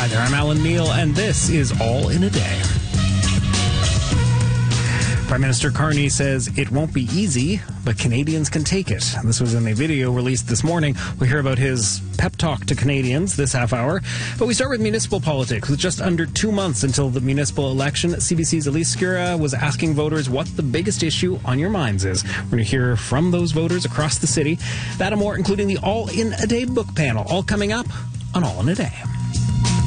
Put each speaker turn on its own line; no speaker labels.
Hi there, I'm Alan Neal, and this is All in a Day. Prime Minister Carney says it won't be easy, but Canadians can take it. This was in a video released this morning. We'll hear about his pep talk to Canadians this half hour. But we start with municipal politics. With just under 2 months until the municipal election, CBC's Elise Skura was asking voters what the biggest issue on your minds is. We're going to hear from those voters across the city. That and more, including the All in a Day book panel, all coming up on All in a Day.